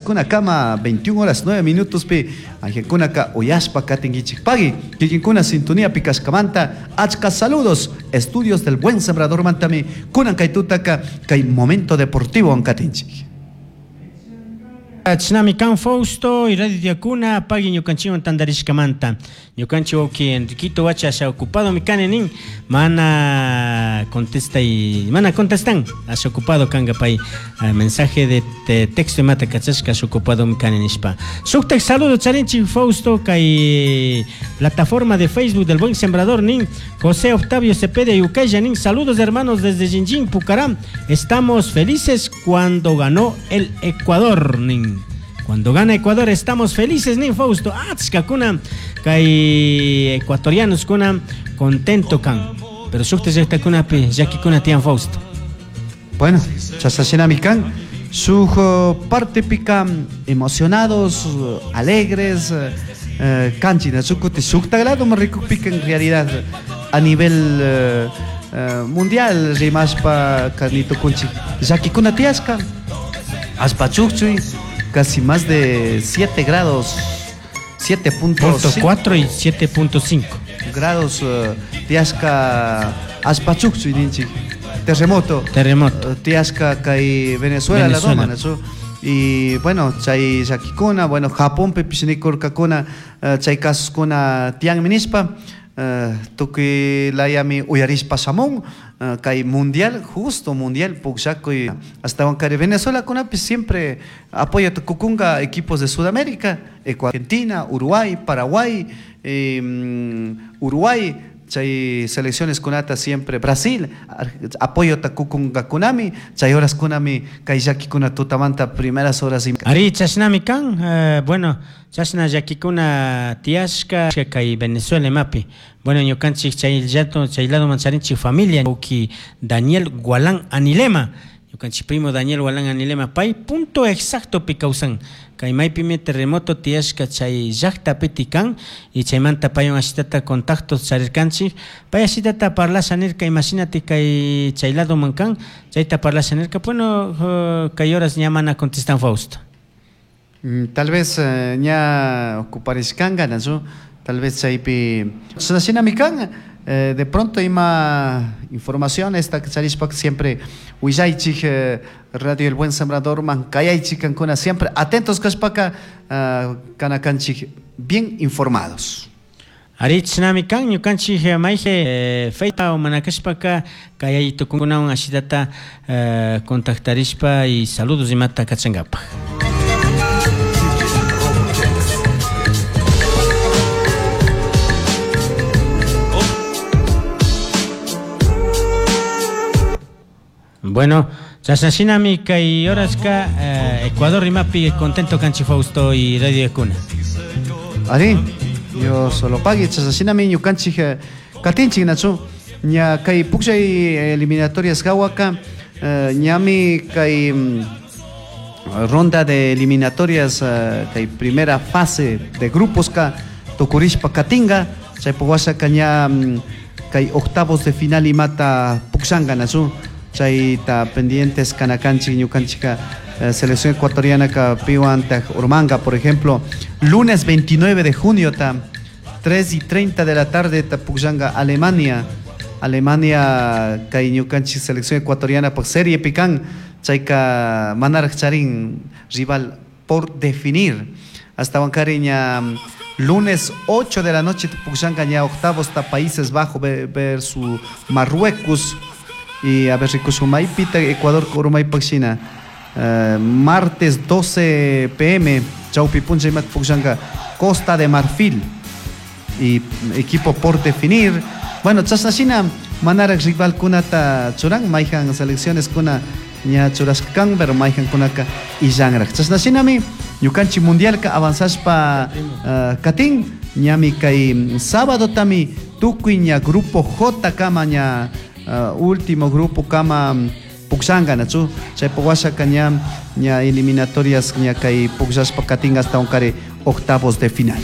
kuna kama 21 horas 9 minutos pi kuna ka uyaspa katingichik pagi kuna sintonía picascamanta achka saludos estudios del buen sembrador mantami kunan kaitutaka kai momento deportivo en katinchik. Chinami kan Fausto y Radio Diacuna pagi ñukanchiwan tandarishkamanta ñukanchiw wawki Enriquito wacha asha ocupado mi kanenin mana contestan asha ocupado kanga pay mensaje de texto mata kachashka asha ocupado mi kanenishpa suktek saludo charinchi Fausto kay plataforma de Facebook del Buen Sembrador nin José Octavio Cepeda Yucaya nin saludos hermanos desde Jinjin Pucará estamos felices cuando ganó el Ecuador nin. Cuando gana Ecuador estamos felices, nin Fausto. Kuna kay ecuatorianos kuna contento kan. Pero sukte ya kuna pi ya que kuna tian Fausto. Bueno, chasashina mi kan. Su parte pica emocionados, alegres, canchina. Sukute suktagrado me rico pica en realidad a nivel mundial. Rimas pa carnito kunchi. Ya que kuna tiasca. Aspachuchui. Casi más de 7 grados, 7.4 y 7.5 grados. Tiasca Aspachuchui ninchi. Terremoto. Tiasca kai Venezuela la doma, ¿no? Y bueno, chay yakikuna, bueno, Japón pepishnikurka kuna, chay casos kuna tiang minispa. Tuki la yami uyarispa samón kay mundial justo mundial puxaco y hasta Bancari Venezuela con siempre apoya tucucunga equipos de Sudamérica, Argentina, Uruguay, Paraguay, Uruguay, chay selecciones kunata siempre Brasil apoyo takukunga kunami chay horas kunami kayaki kuna tutamanta primeras horas ari chasnami kan bueno chasna yaki kuna tiashka kay Venezuela mapi bueno ñukanchik chay lado mancharinchik familia uki Daniel Gualán Anilema ñukanchik primo Daniel Gualán Anilema pay punto exacto pi causan kay maypimi terremoto tiashka chay llaqta petikan y chaymanta payon ashitata contactos charirkanchik pay ashitata parlasanirka imagínate kay chay lado mankan chayta parlasanirka bueno kay horas ña mana contestan Fausto. Tal vez ña ocuparishkanga nazo tal vez chaypi sunashinamikan de pronto hay más información esta que siempre Huizaychik Radio El Buen Sembrador Mancayaychik Cancuna siempre atentos Kaspaka Kanakanchik bien informados. Arich namikan ñukanchik mayje feita o manakaspaka kayayto kuna un ashidata contactarispa y saludos y mata kachangapa. Bueno, Chasashinami y horas Ecuador y Mapi contento canchi Fausto y Radio de Cuna. Ari, yo solo pague Chasashinami ñu canchi katinchi nacho ña kay pukshay eliminatorias gawaka ñami kay ronda de eliminatorias kay primera fase de grupos ka tokurishpa katinga chay pawasa kaña kay octavos de final y mata puksanga nacho chayta pendientes kanakanchik ñukanchika selección ecuatoriana ka piwanta Urmanga por ejemplo lunes 29 de junio ta 3:30 de la tarde ta puksanga Alemania kay ñukanchik selección ecuatoriana por serie pican chayka manar charin rival por definir hasta Bancariña lunes 8 de la noche ta puksanga ña octavos ta Países Bajos versus Marruecos y a ver Rikusumay pita Ecuador Kurumay Paxina martes 12 p.m. Chaupi Puncha Mat Puxanga Costa de Marfil y equipo por definir bueno chasnashina manarak rival kunata churang maijan selecciones kuna ña churaskan pero maijan kunaka y yangrak chasnashinami ñukanchi mundial ka avanzaspa katin ñami kay sábado tami tukuy ña grupo J kama ña último grupo kama puksanga nachu chay pawasa kanya ña eliminatorias ña kay puksaspa katin hasta onkare octavos de final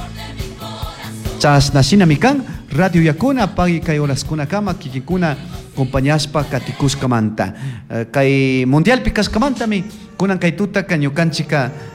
chas nashina mikan Radio Yakuna pagi kay horas kuna kama kikikuna compañaspa katikuskamanta kay mundial pikaskamanta mi kunan kay tuta kanyo kanchika